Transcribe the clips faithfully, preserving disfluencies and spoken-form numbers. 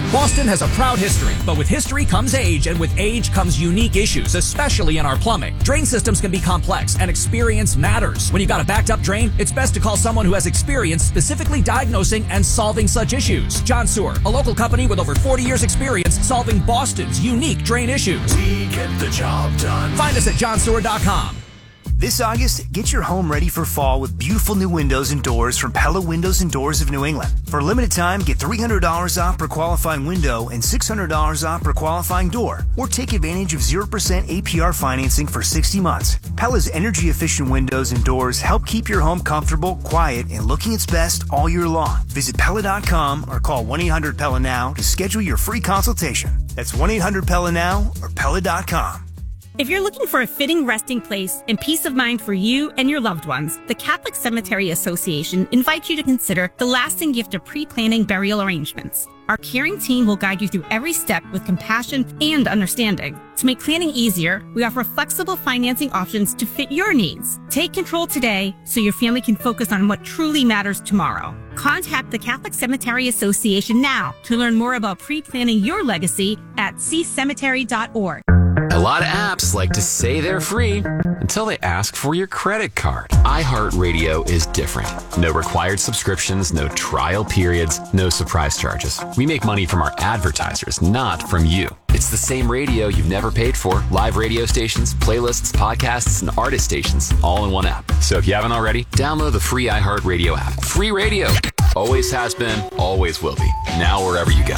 Boston has a proud history, but with history comes age, and with age comes unique issues, especially in our plumbing. Drain systems can be complex, and experience matters. When you've got a backed up drain, it's best to call someone who has experience specifically diagnosing and solving such issues. John Sewer, a local company with over forty years experience solving Boston's unique drain issues. We get the job done. Find us at john sewer dot com. This August, get your home ready for fall with beautiful new windows and doors from Pella Windows and Doors of New England. For a limited time, get three hundred dollars off per qualifying window and six hundred dollars off per qualifying door. Or take advantage of zero percent A P R financing for sixty months. Pella's energy-efficient windows and doors help keep your home comfortable, quiet, and looking its best all year long. Visit Pella dot com or call one eight hundred Pella now to schedule your free consultation. That's one eight hundred Pella now or Pella dot com. If you're looking for a fitting resting place and peace of mind for you and your loved ones, the Catholic Cemetery Association invites you to consider the lasting gift of pre-planning burial arrangements. Our caring team will guide you through every step with compassion and understanding. To make planning easier, we offer flexible financing options to fit your needs. Take control today so your family can focus on what truly matters tomorrow. Contact the Catholic Cemetery Association now to learn more about pre-planning your legacy at c cemetery dot org. A lot of apps like to say they're free until they ask for your credit card. iHeartRadio is different. No required subscriptions, no trial periods, no surprise charges. We make money from our advertisers, not from you. It's the same radio you've never paid for. Live radio stations, playlists, podcasts, and artist stations, all in one app. So if you haven't already, download the free iHeartRadio app. Free radio. Always has been, always will be. Now wherever you go.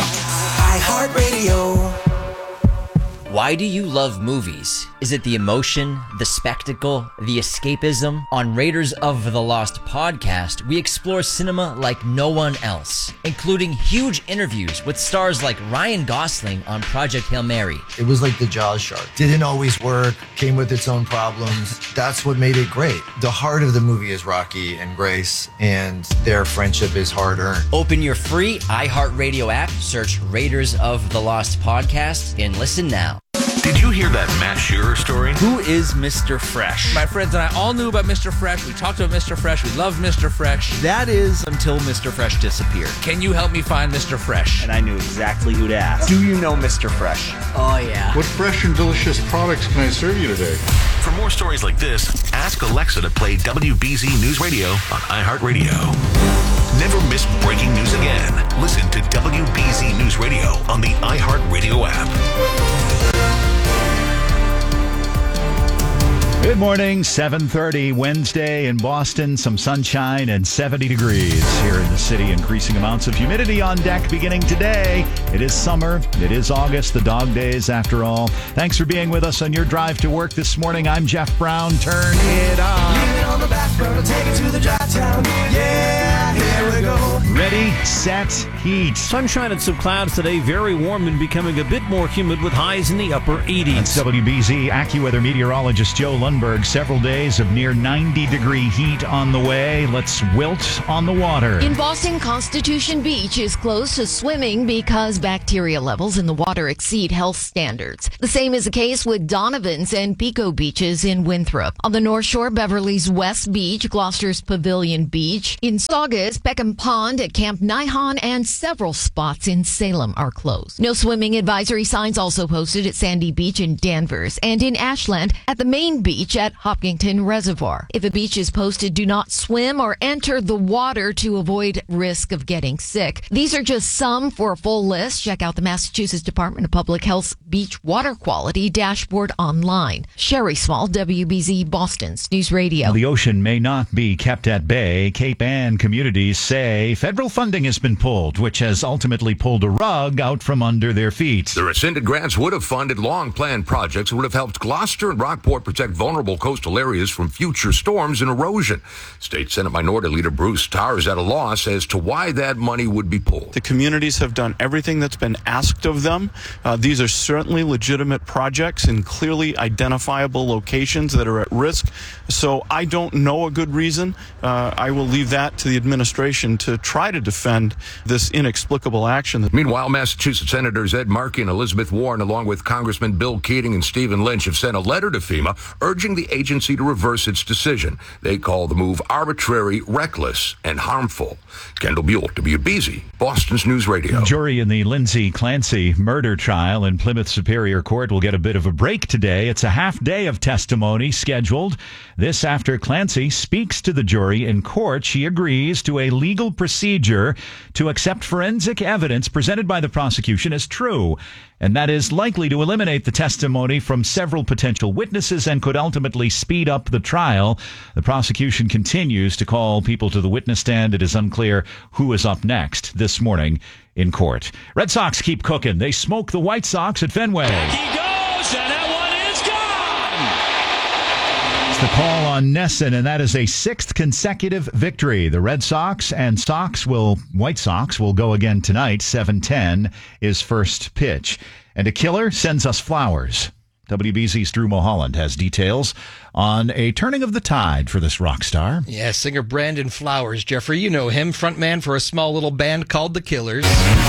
iHeartRadio. Why do you love movies? Is it the emotion, the spectacle, the escapism? On Raiders of the Lost podcast, we explore cinema like no one else, including huge interviews with stars like Ryan Gosling on Project Hail Mary. It was like the Jaws shark. Didn't always work, came with its own problems. That's what made it great. The heart of the movie is Rocky and Grace, and their friendship is hard-earned. Open your free iHeartRadio app, search Raiders of the Lost podcast, and listen now. Did you hear that Matt Shearer story? Who is Mister Fresh? My friends and I all knew about Mister Fresh. We talked about Mister Fresh. We loved Mister Fresh. That is until Mister Fresh disappeared. Can you help me find Mister Fresh? And I knew exactly who to ask. Do you know Mister Fresh? Oh, yeah. What fresh and delicious products can I serve you today? For more stories like this, ask Alexa to play W B Z News Radio on iHeartRadio. Never miss breaking news again. Listen to W B Z News Radio on the iHeartRadio app. Good morning, seven thirty, Wednesday in Boston. Some sunshine and seventy degrees here in the city. Increasing amounts of humidity on deck beginning today. It is summer. It is August, the dog days after all. Thanks for being with us on your drive to work this morning. I'm Jeff Brown. Turn it on. Leave it on the back burner, take it to the drive town. Yeah, here we go. Ready, set, heat. Sunshine and some clouds today. Very warm and becoming a bit more humid with highs in the upper eighties. That's W B Z AccuWeather meteorologist Joe Lundberg. Several days of near ninety degree heat on the way. Let's wilt on the water. In Boston, Constitution Beach is closed to swimming because bacteria levels in the water exceed health standards. The same is the case with Donovan's and Pico beaches in Winthrop. On the North Shore, Beverly's West Beach, Gloucester's Pavilion Beach. In Saugus, Peckham Pond at Camp Nihon, and several spots in Salem are closed. No swimming advisory signs also posted at Sandy Beach in Danvers and in Ashland at the main beach at Hopkinton Reservoir. If a beach is posted, do not swim or enter the water to avoid risk of getting sick. These are just some. For a full list, check out the Massachusetts Department of Public Health's Beach Water Quality dashboard online. Sherry Small, W B Z Boston's News Radio. The ocean may not be kept at bay. Cape Ann communities say federal funding has been pulled, which has ultimately pulled a rug out from under their feet. The rescinded grants would have funded long-planned projects that would have helped Gloucester and Rockport protect vulnerable coastal areas from future storms and erosion. State Senate Minority Leader Bruce Tarr is at a loss as to why that money would be pulled. The communities have done everything that's been asked of them. Uh, these are certainly legitimate projects in clearly identifiable locations that are at risk. So I don't know a good reason. Uh, I will leave that to the administration to try try to defend this inexplicable action. Meanwhile, Massachusetts Senators Ed Markey and Elizabeth Warren, along with Congressman Bill Keating and Stephen Lynch, have sent a letter to FEMA urging the agency to reverse its decision. They call the move arbitrary, reckless, and harmful. Kendall Buell, W B Z, Boston's News Radio. Jury in the Lindsay Clancy murder trial in Plymouth Superior Court will get a bit of a break today. It's a half day of testimony scheduled. This after Clancy speaks to the jury in court. She agrees to a legal procedure to accept forensic evidence presented by the prosecution as true, and that is likely to eliminate the testimony from several potential witnesses and could ultimately speed up the trial. The prosecution continues to call people to the witness stand. It is unclear who is up next this morning in court. Red Sox keep cooking. They smoke the White Sox at Fenway. Back he goes, and that one is gone! It's the call on Nesson, and that is a sixth consecutive victory. The Red Sox and Sox will, White Sox will go again tonight. seven ten is first pitch. And a killer sends us flowers. W B Z's Drew Mulholland has details on a turning of the tide for this rock star. Yeah, singer Brandon Flowers. Jeffrey, you know him, frontman for a small little band called The Killers.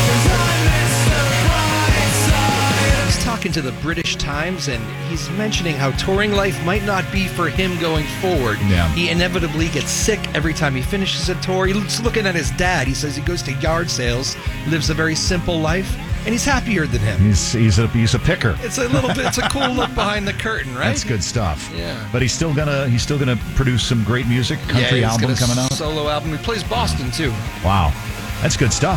He's talking to the British Times, and he's mentioning how touring life might not be for him going forward. Yeah. He inevitably gets sick every time he finishes a tour. He's looking at his dad. He says he goes to yard sales, lives a very simple life, and he's happier than him. He's he's a he's a picker. It's a little bit. It's a cool look behind the curtain, right? That's good stuff. Yeah. But he's still gonna he's still gonna produce some great music. Country yeah, he's album got a coming out. Solo album. He plays Boston too. Wow, that's good stuff.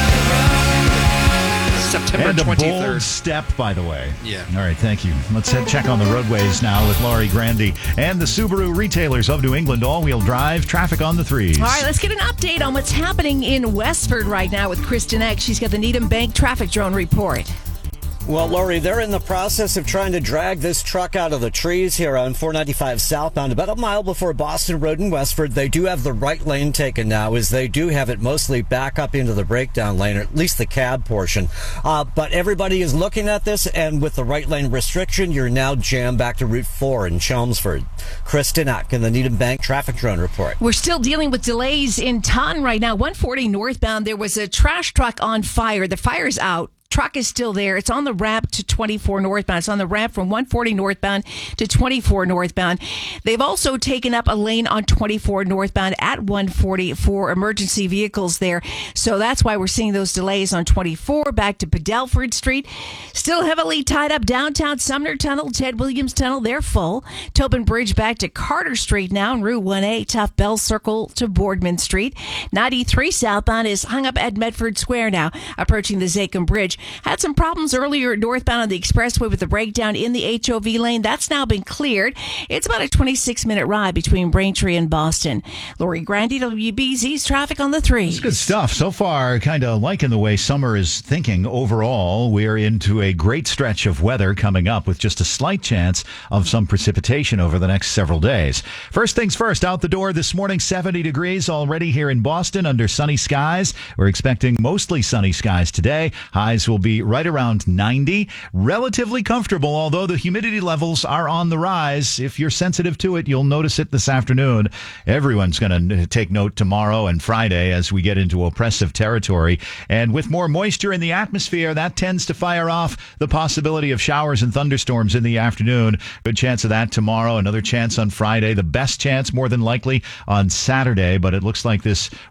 September and a twenty-third. bold step, by the way. Yeah. All right, thank you. Let's head check on the roadways now with Laurie Grandi and the Subaru retailers of New England. All-wheel drive traffic on the threes. All right, let's get an update on what's happening in Westford right now with Kristen Eck. She's got the Needham Bank traffic drone report. Well, Lori, they're in the process of trying to drag this truck out of the trees here on four ninety-five southbound, about a mile before Boston Road in Westford. They do have the right lane taken now, as they do have it mostly back up into the breakdown lane, or at least the cab portion. Uh, but everybody is looking at this, and with the right lane restriction, you're now jammed back to Route four in Chelmsford. Kristen Eck in the Needham Bank traffic drone report. We're still dealing with delays in Taunton right now. one forty northbound, there was a trash truck on fire. The fire's out. Truck is still there. It's on the ramp to twenty-four northbound. It's on the ramp from one forty northbound to twenty-four northbound. They've also taken up a lane on twenty-four northbound at one forty for emergency vehicles there. So that's why we're seeing those delays on twenty-four back to Padelford Street. Still heavily tied up downtown Sumner Tunnel, Ted Williams Tunnel. They're full. Tobin Bridge back to Carter Street now, and Route one A, Tough Bell Circle to Boardman Street. ninety-three southbound is hung up at Medford Square now, approaching the Zachem Bridge. Had some problems earlier northbound on the expressway with the breakdown in the H O V lane. That's now been cleared. It's about a twenty-six minute ride between Braintree and Boston. Laurie Grandi, W B Z's traffic on the three. It's good stuff. So far, kind of liking the way summer is thinking overall. We're into a great stretch of weather coming up with just a slight chance of some precipitation over the next several days. First things first, out the door this morning, seventy degrees already here in Boston under sunny skies. We're expecting mostly sunny skies today. Highs will be right around ninety. Relatively comfortable, although the humidity levels are on the rise. If you're sensitive to it, you'll notice it this afternoon. Everyone's going to take note tomorrow and Friday as we get into oppressive territory. And with more moisture in the atmosphere, that tends to fire off the possibility of showers and thunderstorms in the afternoon. Good chance of that tomorrow. Another chance on Friday. The best chance, more than likely, on Saturday. But it looks like this